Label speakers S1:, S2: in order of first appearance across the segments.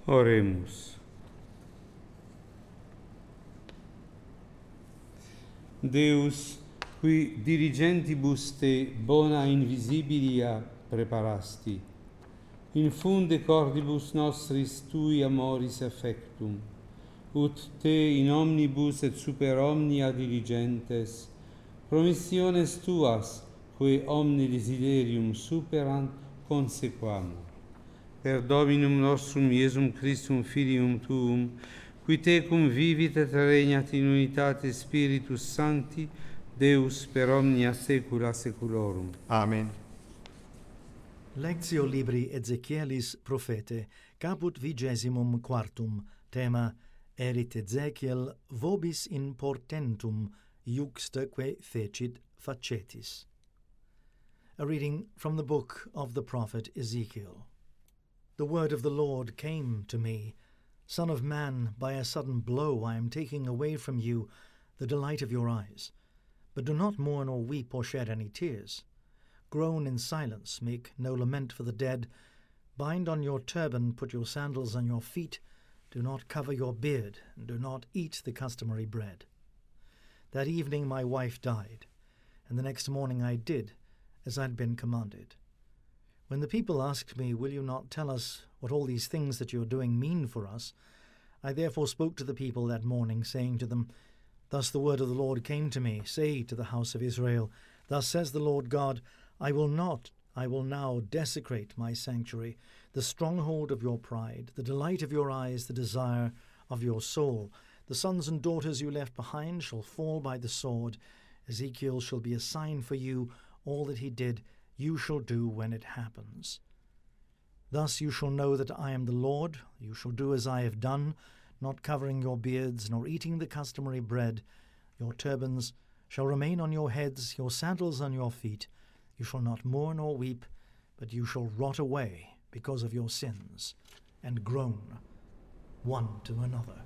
S1: Oremus. Deus, qui dirigentibus te bona invisibilia preparasti, infunde cordibus nostris tui amoris affectum, ut te in omnibus et super omnia dirigentes, promissiones tuas, quae omni desiderium superant, consequamur. Per Dominum nostrum Iesum Christum Filium Tuum, qui tecum vivit et regnat in unitate Spiritus Sancti, Deus per omnia saecula saeculorum.
S2: Amen.
S3: Lectio libri Ezechielis prophete, caput 24, tema erit Ezechiel vobis in portentum iuxtaque fecit facetis. A reading from the book of the prophet Ezekiel. The word of the Lord came to me, Son of man, by a sudden blow I am taking away from you the delight of your eyes. But do not mourn or weep or shed any tears. Groan in silence, make no lament for the dead. Bind on your turban, put your sandals on your feet. Do not cover your beard, and do not eat the customary bread. That evening my wife died, and the next morning I did as I had been commanded. When the people asked me, Will you not tell us what all these things that you are doing mean for us? I therefore spoke to the people that morning, saying to them, Thus the word of the Lord came to me, Say to the house of Israel, Thus says the Lord God, I will now desecrate my sanctuary, the stronghold of your pride, the delight of your eyes, the desire of your soul. The sons and daughters you left behind shall fall by the sword. Ezekiel shall be a sign for you. All that he did, you shall do when it happens. Thus you shall know that I am the Lord. You shall do as I have done, not covering your beards, nor eating the customary bread. Your turbans shall remain on your heads, your sandals on your feet. You shall not mourn or weep, but you shall rot away because of your sins, and groan one to another.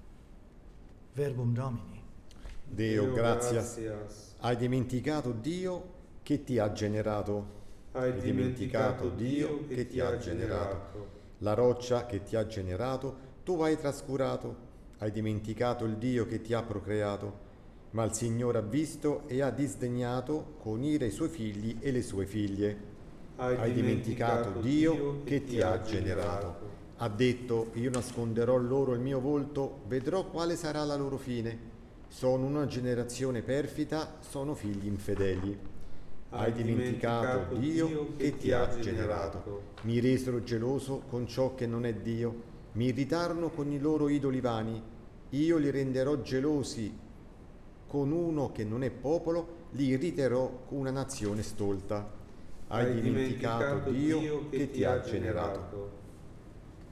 S3: Verbum Domini.
S2: Deo gratias. Hai dimenticato Dio che ti ha generato. Hai dimenticato Dio che ti ha generato. La roccia che ti ha generato, tu hai trascurato. Hai dimenticato il Dio che ti ha procreato. Ma il Signore ha visto e ha disdegnato con ira i suoi figli e le sue figlie. Hai dimenticato Dio che ti ha generato. Ha detto, io nasconderò loro il mio volto, vedrò quale sarà la loro fine. Sono una generazione perfida, sono figli infedeli. Hai dimenticato Dio che ti ha generato. Mi resero geloso con ciò che non è Dio. Mi irritarono con i loro idoli vani. Io li renderò gelosi con uno che non è popolo, li irriterò con una nazione stolta. Hai dimenticato Dio che ti ha generato.